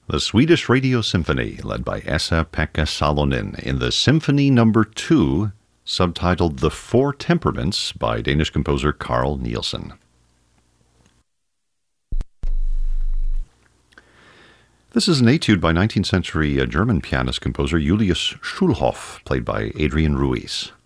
The Swedish Radio Symphony, led by Esa-Pekka Salonen, in the Symphony No. 2, subtitled The Four Temperaments by Danish composer Carl Nielsen. This is an etude by 19th century German pianist-composer Julius Schulhoff, played by Adrian Ruiz.